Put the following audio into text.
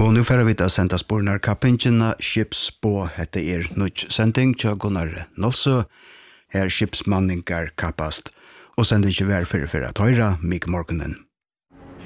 Og nu får vi da senda spornar kappingina skipsbå hette nødt sending til Gunnar Nolsø. Her skipsmanningar kappast. Og sender ikke vær for at høyra Mik Morgonen.